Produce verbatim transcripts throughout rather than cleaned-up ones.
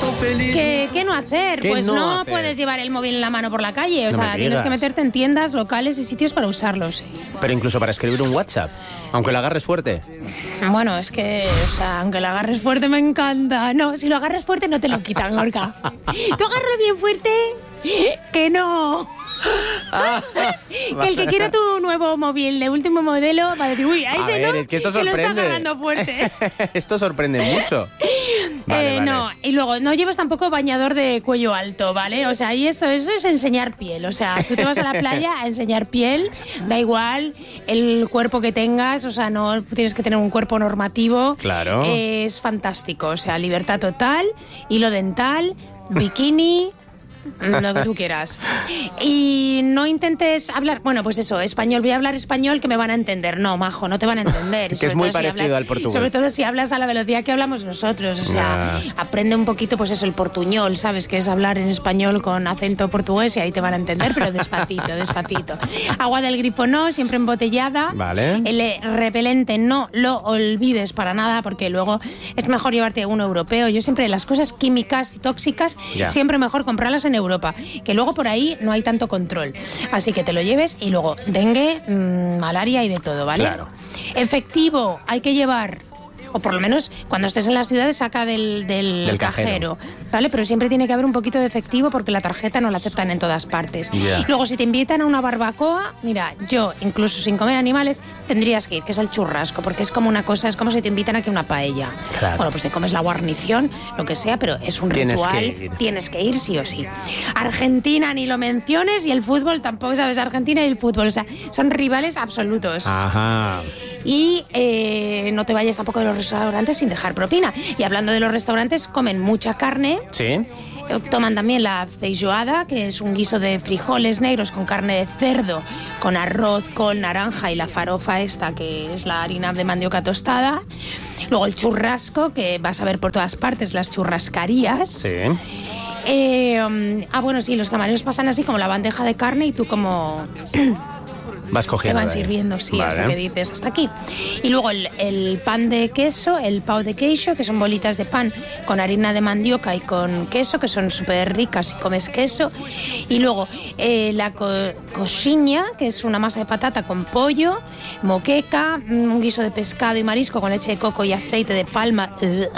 ¿Qué, ¿Qué no hacer? ¿Qué Pues no, no hacer? puedes llevar el móvil en la mano por la calle. O No sea, me tienes digas. que meterte en tiendas, locales y sitios para usarlos. Pero incluso para escribir un WhatsApp, aunque lo agarres fuerte. Bueno, es que, o sea, aunque lo agarres fuerte me encanta. No, si lo agarres fuerte no te lo quitan, Gorka. Tú agárralo bien fuerte, que no... Ah, que el que quiera tu nuevo móvil de último modelo va a decir, uy, a A ese ver, no, es que esto lo está sorprende. agarrando fuerte. Esto sorprende mucho. Vale, Eh, vale. No, y luego no llevas tampoco bañador de cuello alto, ¿vale? O sea, y eso, eso es enseñar piel. O sea, tú te vas a la playa a enseñar piel, da igual el cuerpo que tengas, o sea, no tienes que tener un cuerpo normativo. Claro. Eh, es fantástico, o sea, libertad total, hilo dental, bikini... lo que tú quieras. Y no intentes hablar, bueno, pues eso, español, voy a hablar español que me van a entender. No, majo, no te van a entender. Que Sobre es muy todo si parecido hablas- al portugués. Sobre todo si hablas a la velocidad que hablamos nosotros. O sea, Ya. aprende un poquito, pues eso, el portuñol, ¿sabes? Que es hablar en español con acento portugués y ahí te van a entender, pero despacito, despacito. Agua del grifo no, siempre embotellada. Vale. El eh, repelente no lo olvides para nada, porque luego es mejor llevarte uno europeo. Yo siempre, las cosas químicas y tóxicas, Ya. siempre mejor comprarlas en Europa, que luego por ahí no hay tanto control. Así que te lo lleves y luego dengue, mmm, malaria y de todo, ¿vale? Claro. Efectivo, hay que llevar... O por lo menos cuando estés en las ciudades saca del, del, Del cajero. cajero, ¿vale? Pero siempre tiene que haber un poquito de efectivo porque la tarjeta no la aceptan en todas partes. Ya. Luego, si te invitan a una barbacoa, mira, yo, incluso sin comer animales, tendrías que ir, que es el churrasco, porque es como una cosa, es como si te invitan aquí a una paella. Claro. Bueno, pues te comes la guarnición, lo que sea, pero es un Tienes ritual. que ir. Tienes que ir sí o sí. Argentina ni lo menciones y el fútbol tampoco, ¿sabes? Argentina y el fútbol, o sea, son rivales absolutos. Ajá. Y eh, no te vayas tampoco de los restaurantes sin dejar propina. Y hablando de los restaurantes, comen mucha carne. Sí. Eh, Toman también la feijoada, que es un guiso de frijoles negros con carne de cerdo, con arroz, col, naranja y la farofa esta, que es la harina de mandioca tostada. Luego el churrasco, que vas a ver por todas partes, las churrascarías. Sí. Eh, um, ah, bueno, sí, los camareros pasan así como la bandeja de carne y tú como... Vas Te cogiendo. van de ahí. sirviendo, sí, Vale. hasta que dices hasta aquí. Y luego el, el pan de queso, el pão de queijo, que son bolitas de pan con harina de mandioca y con queso, que son súper ricas si comes queso. Y luego eh, la co coxinha, que es una masa de patata con pollo, moqueca, un guiso de pescado y marisco con leche de coco y aceite de palma.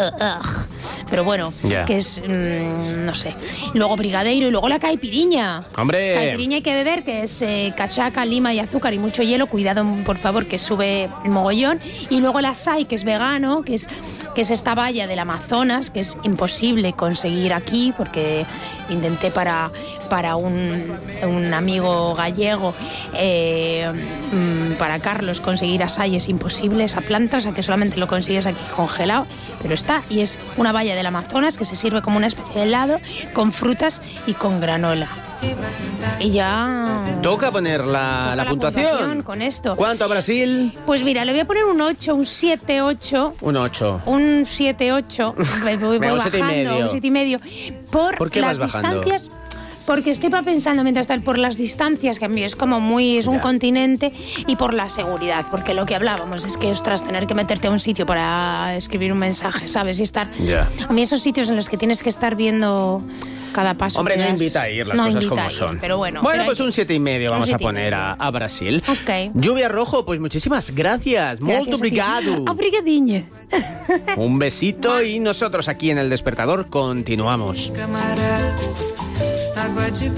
Pero bueno, Ya. que es, mmm, no sé. Luego brigadeiro y luego la caipiriña. ¡Hombre! Caipiriña hay que beber, que es eh, cachaca, lima y azúcar y mucho hielo. Cuidado, por favor, que sube mogollón. Y luego el açaí, que es vegano, que es, que es esta valla del Amazonas, que es imposible conseguir aquí, porque intenté para, para un, un amigo gallego, eh, mm, para Carlos, conseguir açaí es imposible, esa planta, o sea que solamente lo consigues aquí congelado, pero está, y es una valla del Amazonas que se sirve como una especie de helado con frutas y con granola. Y ya... Toca poner la, Toca la puntuación. con esto. ¿Cuánto a Brasil? Pues mira, le voy a poner un ocho, un siete ocho. Un ocho. Un siete ocho. Voy, voy Venga, un bajando, siete y medio. un siete y medio. Por, ¿Por qué las vas bajando? distancias. Porque estoy pensando mientras tal por las distancias, que a mí es como muy, es un Ya. continente, y por la seguridad, porque lo que hablábamos es que, ostras, tener que meterte a un sitio para escribir un mensaje, ¿sabes? Y estar... Ya. A mí esos sitios en los que tienes que estar viendo cada paso. Hombre, que no das, invita a ir las no cosas invita como a ir, son. Pero bueno. Bueno, pero pues hay- un siete y medio un vamos a siete y poner a, medio. a Brasil. Ok. Lluvia Rojo, pues muchísimas gracias. Gracias Molto a ti. obrigado. Obrigadinha. Un besito y nosotros aquí en El Despertador continuamos. Camarada, água de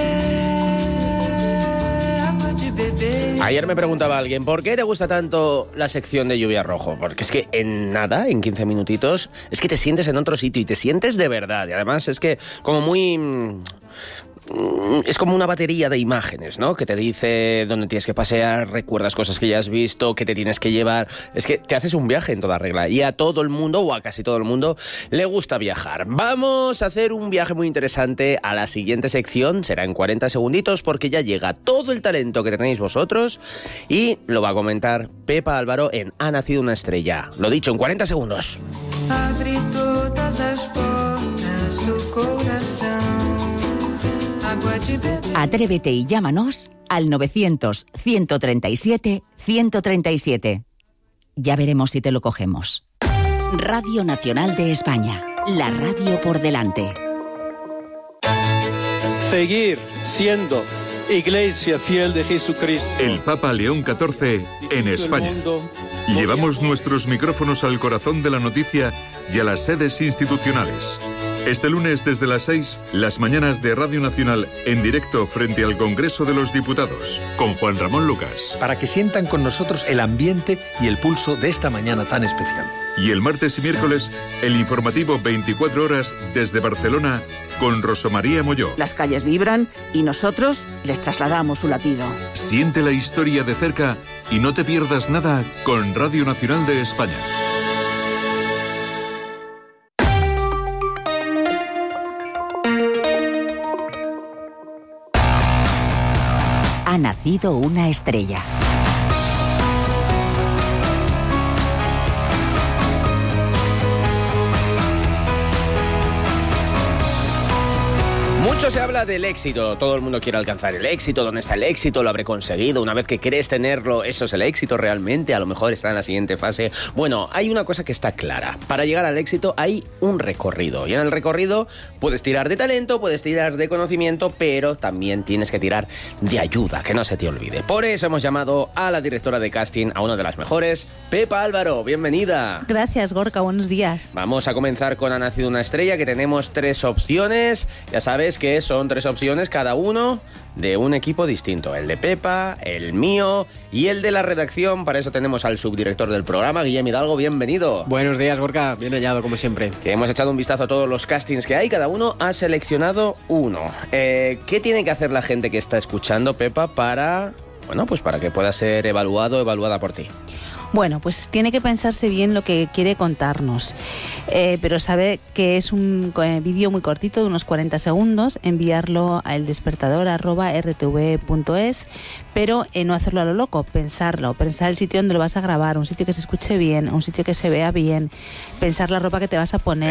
beber, água de beber. Ayer me preguntaba alguien, ¿por qué te gusta tanto la sección de Lluvia Rojo? Porque es que en nada, en quince minutitos, es que te sientes en otro sitio y te sientes de verdad. Y además es que como muy... mm, es como una batería de imágenes, ¿no? Que te dice dónde tienes que pasear, recuerdas cosas que ya has visto, que te tienes que llevar. Es que te haces un viaje en toda regla. Y a todo el mundo, o a casi todo el mundo, le gusta viajar. Vamos a hacer un viaje muy interesante a la siguiente sección. Será en cuarenta segunditos porque ya llega todo el talento que tenéis vosotros y lo va a comentar Pepa Álvaro en Ha nacido una estrella. Lo dicho, en cuarenta segundos. Abre todas as portas do coração. Água de beber. Atrévete y llámanos al novecientos, ciento treinta y siete, ciento treinta y siete. Ya veremos si te lo cogemos. Radio Nacional de España. La radio por delante. Seguir siendo Iglesia fiel de Jesucristo. El Papa León catorce en España. Llevamos nuestros micrófonos al corazón de la noticia y a las sedes institucionales. Este lunes desde las seis, las mañanas de Radio Nacional en directo frente al Congreso de los Diputados, con Juan Ramón Lucas. Para que sientan con nosotros el ambiente y el pulso de esta mañana tan especial. Y el martes y miércoles, el informativo veinticuatro horas desde Barcelona con Rosa María Molló. Las calles vibran y nosotros les trasladamos su latido. Siente la historia de cerca y no te pierdas nada con Radio Nacional de España. Ha nacido una estrella. Mucho se habla del éxito, todo el mundo quiere alcanzar el éxito, ¿dónde está el éxito? ¿Lo habré conseguido? Una vez que crees tenerlo, ¿eso es el éxito realmente? A lo mejor está en la siguiente fase. Bueno, hay una cosa que está clara, para llegar al éxito hay un recorrido, y en el recorrido puedes tirar de talento, puedes tirar de conocimiento, pero también tienes que tirar de ayuda, que no se te olvide. Por eso hemos llamado a la directora de casting, a una de las mejores, Pepa Álvaro, bienvenida. Gracias, Gorka, buenos días. Vamos a comenzar con Ha nacido una estrella, que tenemos tres opciones, ya sabes que son tres opciones cada uno de un equipo distinto, el de Pepa, el mío y el de la redacción. Para eso tenemos al subdirector del programa, Guillem Hidalgo, bienvenido. Buenos días, Gorka, bien hallado como siempre. Que hemos echado un vistazo a todos los castings que hay, cada uno ha seleccionado uno. Eh, ¿Qué tiene que hacer la gente que está escuchando, Pepa, para, bueno, pues para que pueda ser evaluado o evaluada por ti? Bueno, pues tiene que pensarse bien lo que quiere contarnos, eh, pero sabe que es un eh, vídeo muy cortito de unos cuarenta segundos, enviarlo a eldespertador arroba r t v punto es, pero eh, no hacerlo a lo loco, pensarlo, pensar el sitio donde lo vas a grabar, un sitio que se escuche bien, un sitio que se vea bien, pensar la ropa que te vas a poner.